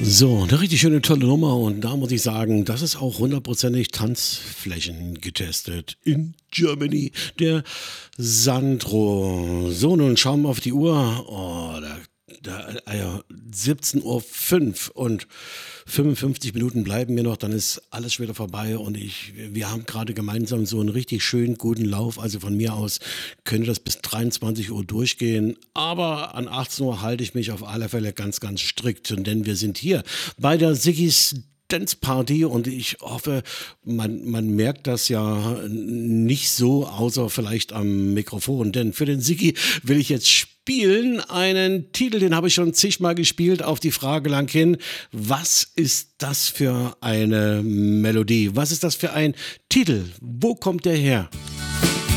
So, eine richtig schöne, tolle Nummer und da muss ich sagen, das ist auch hundertprozentig Tanzflächen getestet in Germany, der Sandro. So, nun schauen wir auf die Uhr. Oh, ja, 17:05 und 55 Minuten bleiben mir noch, dann ist alles schon wieder vorbei und wir haben gerade gemeinsam so einen richtig schönen, guten Lauf. Also von mir aus könnte das bis 23 Uhr durchgehen, aber an 18 Uhr halte ich mich auf alle Fälle ganz, ganz strikt, denn wir sind hier bei der Sigis Dance Party und ich hoffe, man merkt das ja nicht so, außer vielleicht am Mikrofon, denn für den Siggi will ich jetzt spielen einen Titel, den habe ich schon zigmal gespielt, auf die Frage lang hin, was ist das für eine Melodie? Was ist das für ein Titel? Wo kommt der her?